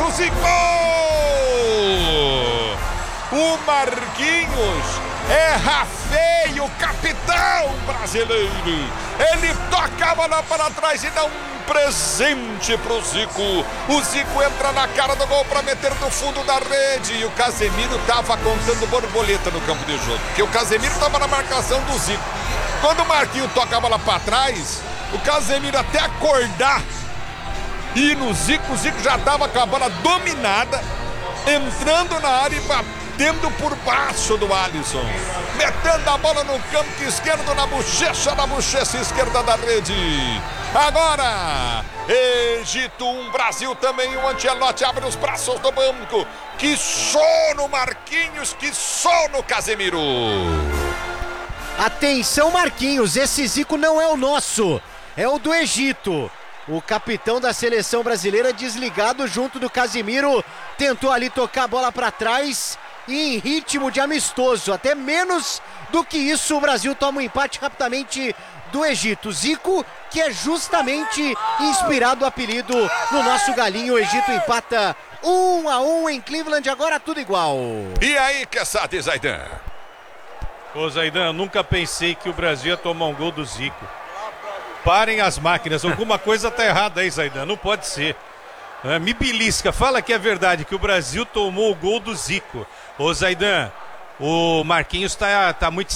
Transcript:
do Zico! O Marquinhos é feio, capitão brasileiro. Ele toca a bola para trás e dá um presente pro Zico. O Zico entra na cara do gol para meter no fundo da rede. E o Casemiro tava contando borboleta no campo de jogo, porque o Casemiro tava na marcação do Zico. Quando o Marquinhos toca a bola para trás, o Casemiro até acordar e no Zico, o Zico já tava com a bola dominada, entrando na área e batendo por baixo do Alisson, metendo a bola no campo esquerdo, na bochecha esquerda da rede. Agora, Egito 1, Brasil também. O Ancelotti abre os braços do banco. Que sono, Marquinhos, que sono, Casemiro. Atenção, Marquinhos, esse Zico não é o nosso, é o do Egito. O capitão da seleção brasileira desligado junto do Casemiro, tentou ali tocar a bola para trás e em ritmo de amistoso, até menos do que isso, o Brasil toma um empate rapidamente do Egito. Zico, que é justamente inspirado o apelido no nosso galinho. O Egito empata 1-1 em Cleveland, agora tudo igual. E aí, Quesada, Zaidan? Ô Zaidan, eu nunca pensei que o Brasil ia tomar um gol do Zico. Parem as máquinas, alguma coisa tá errada aí, Zaidan, não pode ser. Me belisca, fala que é verdade, que o Brasil tomou o gol do Zico. Ô Zaidan, o Marquinhos tá muito